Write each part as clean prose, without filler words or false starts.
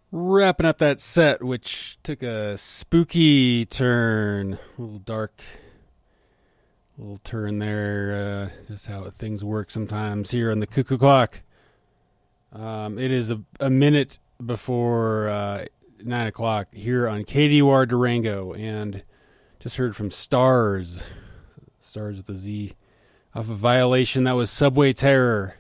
Wrapping up that set, which took a spooky turn, a little dark, little turn there. Just how things work sometimes here on the Cuckoo Clock. It is a minute before 9 o'clock here on KDUR Durango, and just heard from Stars with a Z, off of Violation. That was Subway Terror.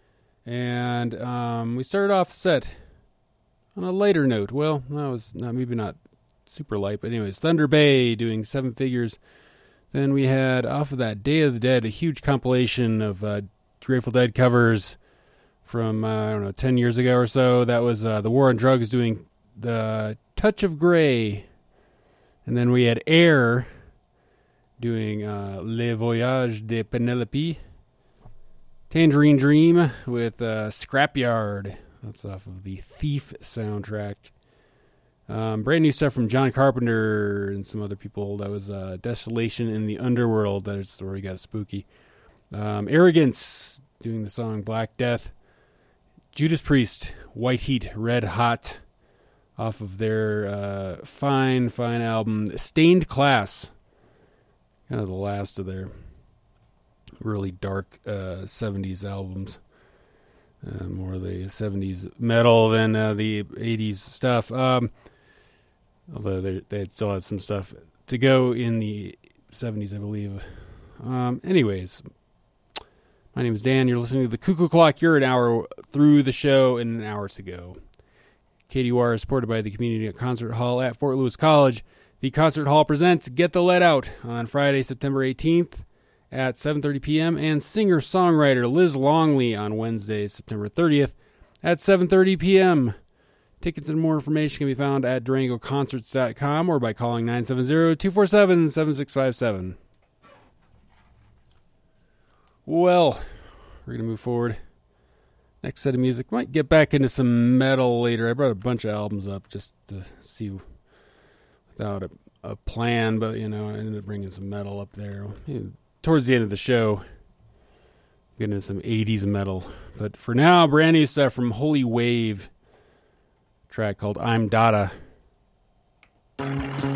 And we started off the set on a lighter note. Well, that was maybe not super light, but anyways, Thunder Bay doing Seven Figures. Then we had off of that Day of the Dead, a huge compilation of Grateful Dead covers from, 10 years ago or so. That was The War on Drugs doing The Touch of Grey. And then we had Air doing Le Voyage de Penelope. Tangerine Dream with Scrapyard. That's off of the Thief soundtrack. Brand new stuff from John Carpenter and some other people. That was Desolation in the Underworld. That's where we got spooky. Arrogance doing the song Black Death. Judas Priest, White Heat, Red Hot, off of their fine album Stained Class. Kind of the last of their really dark 70s albums. More of the 70s metal than the 80s stuff. Although they still had some stuff to go in the 70s, I believe. Anyways, my name is Dan. You're listening to the Cuckoo Clock. You're an hour through the show and an hour to go. KDUR is supported by the Community Concert Hall at Fort Lewis College. The Concert Hall presents Get the Let Out on Friday, September 18th at 7:30 p.m. and singer-songwriter Liz Longley on Wednesday, September 30th at 7:30 p.m. Tickets and more information can be found at DurangoConcerts.com or by calling 970-247-7657. Well, we're going to move forward. Next set of music. Might get back into some metal later. I brought a bunch of albums up just to see without a plan, but, I ended up bringing some metal up there. Towards the end of the show, getting into some 80s metal. But for now, brand new stuff from Holy Wave. A track called I'm Dada.